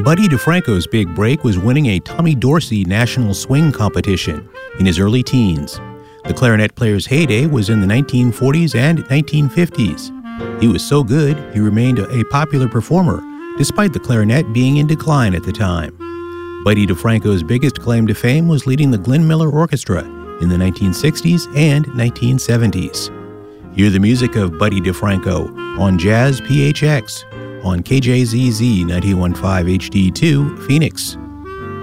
Buddy DeFranco's big break was winning a Tommy Dorsey National Swing competition in his early teens. The clarinet player's heyday was in the 1940s and 1950s. He was so good, he remained a popular performer, despite the clarinet being in decline at the time. Buddy DeFranco's biggest claim to fame was leading the Glenn Miller Orchestra in the 1960s and 1970s. Hear the music of Buddy DeFranco on Jazz PHX on KJZZ 91.5 HD2, Phoenix.